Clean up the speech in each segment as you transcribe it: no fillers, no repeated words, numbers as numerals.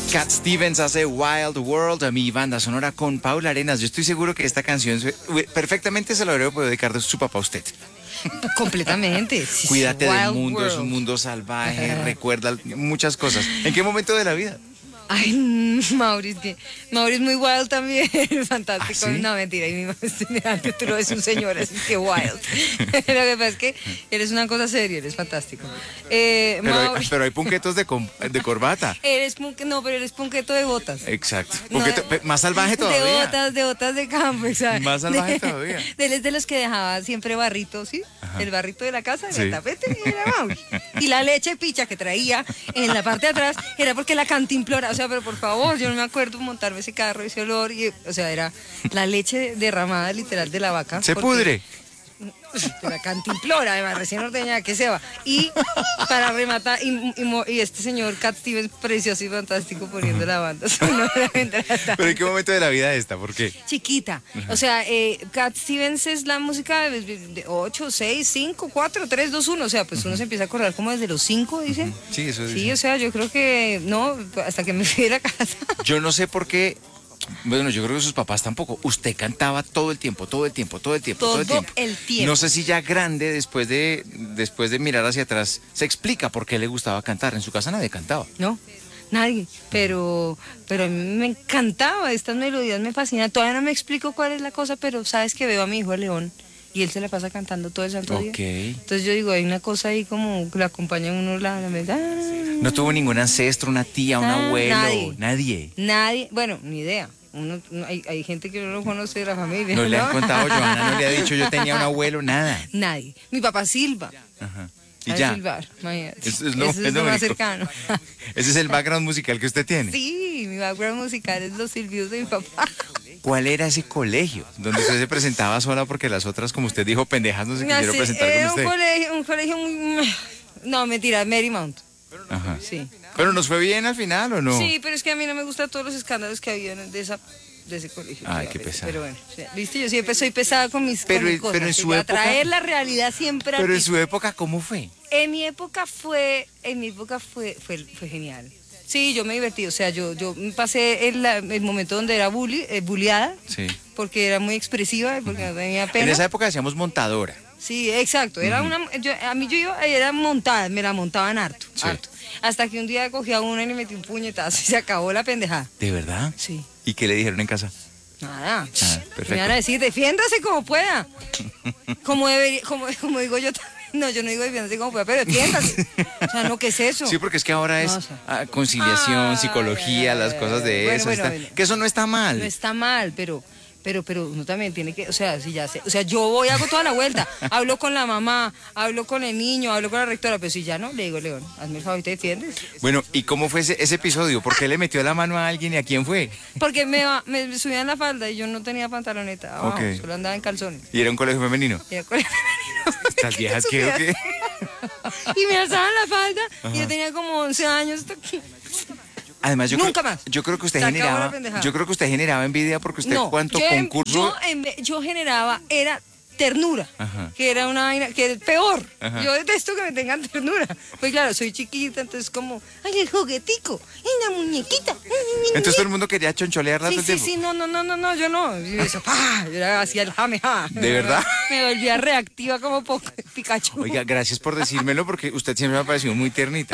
Cat Stevens hace Wild World, a mi banda sonora con Paula Arenas. Yo estoy seguro que esta canción perfectamente se la habría podido dedicar de su papá a usted. Completamente. Sí, Cuídate sí, del Wild mundo, es un World. mundo salvaje, recuerda muchas cosas. ¿En qué momento de la vida? Ay, Maurice es muy wild también, fantástico. ¿Ah, sí? No, mentira, y mi mamá antes tú lo ves un señor, así que wild. Lo que pasa es que eres una cosa seria, eres fantástico. Pero hay punquetos de corbata. No, pero eres punqueto de botas. Exacto. No, Más salvaje todavía. De botas de campo, ¿sabes? Más salvaje todavía. Él es de los que dejaba siempre barrito, ¿sí? Ajá. El barrito de la casa, Sí. el tapete, y era Mauri. Y la leche picha que traía en la parte de atrás era porque la cantimplora, o sea, pero por favor, yo no me acuerdo montarme ese carro, ese olor, o sea, era la leche derramada literal de la vaca. Se porque- pudre. de la cantimplora, además, recién ordeñada, que se va. Y para rematar, y este señor Cat Stevens, precioso y fantástico, poniendo la banda sonora mientras está ¿Pero en qué momento de la vida esta? ¿Por qué? chiquita. O sea, Cat Stevens es la música de 8, 6, 5, 4, 3, 2, 1. O sea, pues uno se empieza a acordar como desde los 5, dicen. Sí, eso Sí, dice. o sea, yo creo que no, hasta que me fui de la casa. Yo no sé por qué. Bueno, yo creo que sus papás tampoco. Usted cantaba todo el tiempo. Todo el tiempo. No sé si ya grande, después de mirar hacia atrás, se explica por qué le gustaba cantar. En su casa nadie cantaba. No, nadie. Pero a mí me encantaba, estas melodías me fascinan. Todavía no me explico cuál es la cosa, pero sabes que veo a mi hijo el León y él se la pasa cantando todo el santo día. Ok. Entonces yo digo, hay una cosa ahí como que la acompaña a uno la verdad. No tuvo ningún ancestro, una tía, un abuelo, nadie. nadie. Bueno, ni idea. Hay gente que no lo conoce de la familia. No le han contado, Johanna no le ha dicho yo tenía un abuelo, nada. Nadie. Mi papá silba. Ajá. Y Sabe ya. silbar, imagínate. Eso Eso es lo único. más cercano. Ese es el background musical que usted tiene. Sí, mi background musical es los silbidos de mi papá. ¿Cuál era ese colegio donde usted se presentaba sola porque las otras, como usted dijo, pendejas no se quisieron presentar con Era usted? un colegio muy... No, mentira, Marymount. Ajá. Sí. ¿Pero nos fue bien al final o no? Sí, pero es que a mí no me gustan todos los escándalos que había de ese colegio. Ay, sí, qué a veces. pesado. Pero bueno, sí, viste, yo siempre soy pesada con mis Pero cosas. en su para época- traer la realidad siempre Pero en aquí. su época, ¿cómo fue? En mi época fue fue genial. Sí, yo me divertí, o sea, yo pasé el momento donde era bulliada, Sí. porque era muy expresiva y porque no tenía En pena. esa época decíamos montadora. Sí, exacto. Era era montada, me la montaban harto, Sí. harto. Hasta que un día cogí a una y le metí un puñetazo y se acabó la pendejada. ¿De verdad? Sí. ¿Y qué le dijeron en casa? Nada. Perfecto. Me van a decir, defiéndase como pueda. Como digo yo también. No, yo no digo defiéndase como pueda, pero defiéndase. O sea, no, ¿qué es eso? Sí, porque es que ahora es No, o sea. conciliación, Ay, psicología, ay, las ay, cosas de bueno, eso. bueno, está- bueno. Que eso no está mal. No está mal, pero uno también tiene que, o sea, si ya sé, o sea, yo voy, hago toda la vuelta, hablo con la mamá, hablo con el niño, hablo con la rectora, pero si ya no, le digo, León, hazme el favor y te defiendes. Bueno, ¿y cómo fue ese episodio? ¿Por qué le metió la mano a alguien y a quién fue? Porque me subían la falda y yo no tenía pantaloneta abajo, Ok. solo andaba en calzones. ¿Y era un colegio femenino? Y era colegio femenino. ¿Estas viejas qué o qué? Y me alzaban la falda y yo tenía como 11 años. Además, Nunca más. Yo creo que usted Se acabó la generaba, pendejada. yo creo que usted generaba envidia porque usted cuánto yo, concurso. yo generaba, era ternura, Ajá. que era una vaina, que es peor. Ajá. Yo detesto que me tengan ternura. Pues claro, soy chiquita, entonces como, ay, el juguetico, ay, la muñequita. Entonces todo el mundo quería choncholearla todo Sí, el sí, tiempo. sí, no, yo no. Y eso, ¡pah! Yo era así el jameja. ¿De verdad? Me volvía reactiva como Pikachu. Oiga, gracias por decírmelo porque usted siempre me ha parecido muy ternita.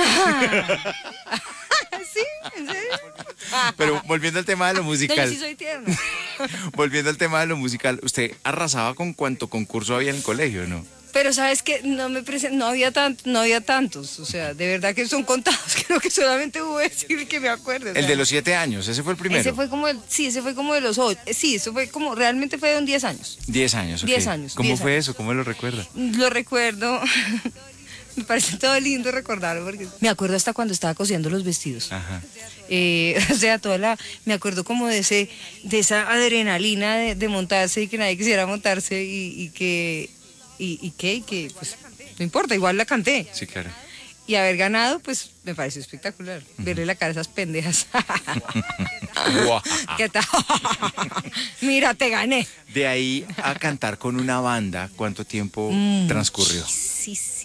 ¿Sí? ¿En serio? Pero volviendo al tema de lo No, yo musical. sí soy tierna. Volviendo al tema de lo musical, usted arrasaba con cuánto concurso había en el colegio, ¿no? Pero sabes que no había tantos, o sea, de verdad que son contados, creo que solamente hubo decir que me acuerdo. o El sea. de los 7 años, ese fue el primero. Ese fue como de los 8, sí, eso fue como, realmente fue de un 10 años. 10 años, ok. 10 años, ¿Cómo 10 fue años. eso? ¿Cómo lo recuerda? Lo recuerdo, me parece todo lindo recordarlo, porque me acuerdo hasta cuando estaba cosiendo los vestidos. Ajá. O sea, me acuerdo como de esa adrenalina de montarse y que nadie quisiera montarse y que pues no importa, igual la canté. Sí, claro. Y haber ganado, pues me pareció espectacular. Verle la cara a esas pendejas. Guau. ¿Qué tal? Mira, te gané. De ahí a cantar con una banda, ¿cuánto tiempo transcurrió?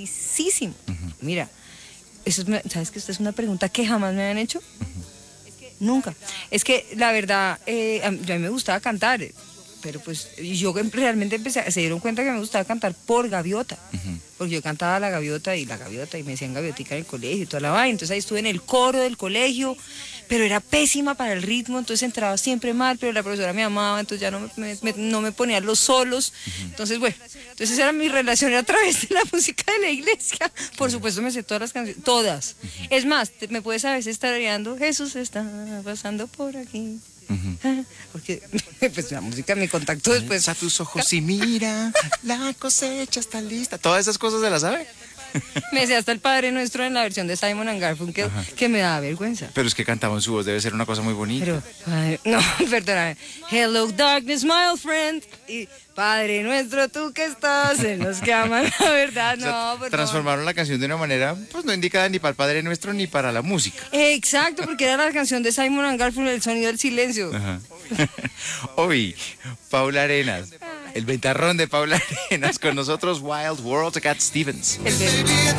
Sí. Mira, ¿sabes que esta es una pregunta que jamás me habían hecho? Nunca. Es que la verdad, a mí me gustaba cantar, pero pues yo realmente se dieron cuenta que me gustaba cantar por gaviota. Porque yo cantaba la gaviota y me decían gaviotica en el colegio y toda la vaina. Entonces ahí estuve en el coro del colegio, pero era pésima para el ritmo, entonces entraba siempre mal, pero la profesora me amaba, entonces ya no me ponía los solos. Entonces, bueno, entonces era mi relación a través de la música de la iglesia. Por supuesto me sé todas las canciones, todas. Es más, me puedes a veces estar oyendo, Jesús está pasando por aquí. Porque pues la música me contactó después. A tus ojos y mira, la cosecha está lista. Todas esas cosas se las sabe. Me sé hasta el Padre Nuestro en la versión de Simon and Garfunkel, que me da vergüenza. Pero es que cantaba en su voz, debe ser una cosa muy bonita. Pero, no, perdóname. Hello darkness, my old friend. Y Padre Nuestro, tú que estás en los que aman la verdad. O sea, No, perdón. transformaron la canción de una manera, pues no indicada ni para el Padre Nuestro ni para la música. Exacto, porque era la canción de Simon and Garfunkel, el sonido del silencio. Hoy, Paula Arenas, el ventarrón de Paula Arenas, con nosotros Wild World de Cat Stevens. El bebé.